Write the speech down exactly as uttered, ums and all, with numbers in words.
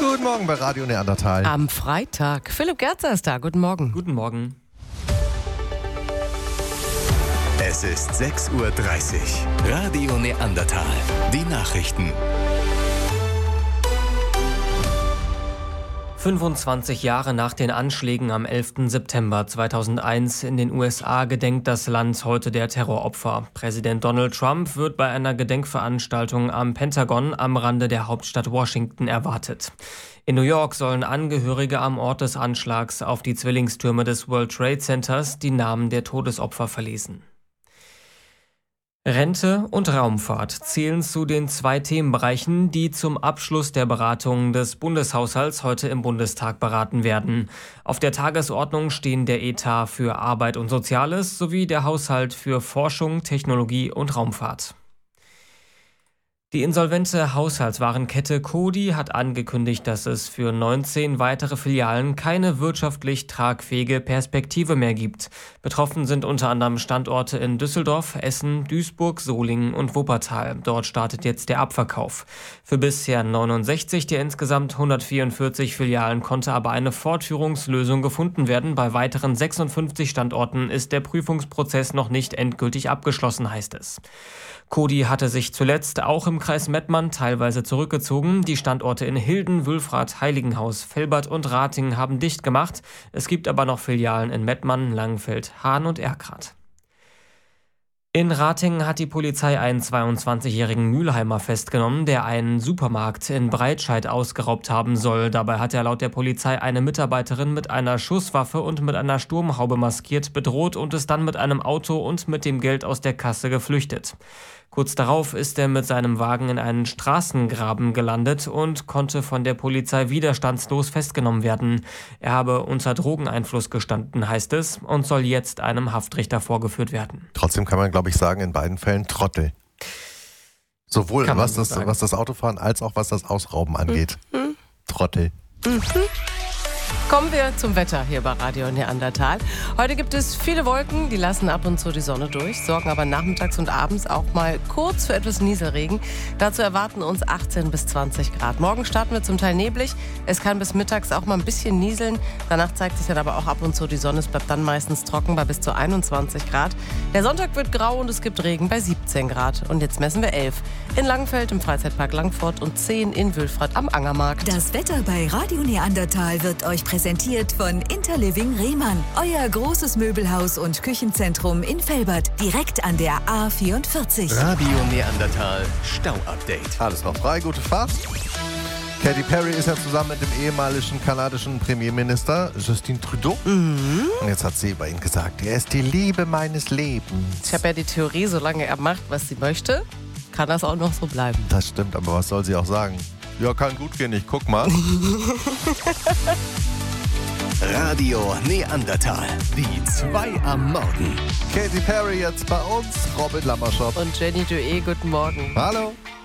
Guten Morgen bei Radio Neandertal. Am Freitag. Philipp Gerzer ist da. Guten Morgen. Guten Morgen. Es ist sechs Uhr dreißig. Radio Neandertal. Die Nachrichten. fünfundzwanzig Jahre nach den Anschlägen am elften September zweitausendeins in den U S A gedenkt das Land heute der Terroropfer. Präsident Donald Trump wird bei einer Gedenkveranstaltung am Pentagon am Rande der Hauptstadt Washington erwartet. In New York sollen Angehörige am Ort des Anschlags auf die Zwillingstürme des World Trade Centers die Namen der Todesopfer verlesen. Rente und Raumfahrt zählen zu den zwei Themenbereichen, die zum Abschluss der Beratungen des Bundeshaushalts heute im Bundestag beraten werden. Auf der Tagesordnung stehen der Etat für Arbeit und Soziales sowie der Haushalt für Forschung, Technologie und Raumfahrt. Die insolvente Haushaltswarenkette Coty hat angekündigt, dass es für neunzehn weitere Filialen keine wirtschaftlich tragfähige Perspektive mehr gibt. Betroffen sind unter anderem Standorte in Düsseldorf, Essen, Duisburg, Solingen und Wuppertal. Dort startet jetzt der Abverkauf. Für bisher neunundsechzig der insgesamt hundertvierundvierzig Filialen konnte aber eine Fortführungslösung gefunden werden. Bei weiteren sechsundfünfzig Standorten ist der Prüfungsprozess noch nicht endgültig abgeschlossen, heißt es. Coty hatte sich zuletzt auch im Kreis Mettmann teilweise zurückgezogen. Die Standorte in Hilden, Wülfrath, Heiligenhaus, Velbert und Ratingen haben dicht gemacht. Es gibt aber noch Filialen in Mettmann, Langenfeld, Hahn und Erkrath. In Ratingen hat die Polizei einen zweiundzwanzigjährigen Mülheimer festgenommen, der einen Supermarkt in Breitscheid ausgeraubt haben soll. Dabei hat er laut der Polizei eine Mitarbeiterin mit einer Schusswaffe und mit einer Sturmhaube maskiert, bedroht und ist dann mit einem Auto und mit dem Geld aus der Kasse geflüchtet. Kurz darauf ist er mit seinem Wagen in einen Straßengraben gelandet und konnte von der Polizei widerstandslos festgenommen werden. Er habe unter Drogeneinfluss gestanden, heißt es, und soll jetzt einem Haftrichter vorgeführt werden. Trotzdem kann man, glaube ich, sagen, in beiden Fällen Trottel. Sowohl was so das, was das Autofahren als auch was das Ausrauben angeht. Mhm. Trottel. Mhm. Kommen wir zum Wetter hier bei Radio Neandertal. Heute gibt es viele Wolken, die lassen ab und zu die Sonne durch, sorgen aber nachmittags und abends auch mal kurz für etwas Nieselregen. Dazu erwarten uns achtzehn bis zwanzig Grad. Morgen starten wir zum Teil neblig. Es kann bis mittags auch mal ein bisschen nieseln. Danach zeigt sich dann aber auch ab und zu die Sonne. Es bleibt dann meistens trocken bei bis zu einundzwanzig Grad. Der Sonntag wird grau und es gibt Regen bei siebzehn Grad. Und jetzt messen wir elf in Langenfeld im Freizeitpark Langfort und zehn in Wülfrath am Angermarkt. Das Wetter bei Radio Neandertal wird euch präsentiert von Interliving Rehmann. Euer großes Möbelhaus und Küchenzentrum in Velbert, direkt an der A vierundvierzig. Radio Neandertal Stau-Update. Alles noch frei, gute Fahrt. Katy Perry ist ja zusammen mit dem ehemaligen kanadischen Premierminister Justin Trudeau. Mhm. Und jetzt hat sie über ihn gesagt, er ist die Liebe meines Lebens. Ich habe ja die Theorie, solange er macht, was sie möchte, kann das auch noch so bleiben. Das stimmt, aber was soll sie auch sagen? Ja, kann gut gehen, ich guck mal. Radio Neandertal. Die zwei am Morgen. Katy Perry jetzt bei uns, Robin Lammerschott. Und Jenny Dué, guten Morgen. Hallo.